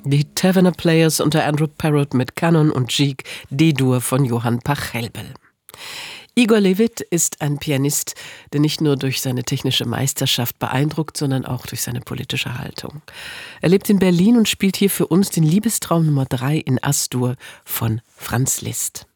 Die Tavener Players unter Andrew Parrott mit Canon und Gigue D-Dur von Johann Pachelbel. Igor Levit ist ein Pianist, der nicht nur durch seine technische Meisterschaft beeindruckt, sondern auch durch seine politische Haltung. Er lebt in Berlin und spielt hier für uns den Liebestraum Nummer 3 in As-Dur von Franz Liszt.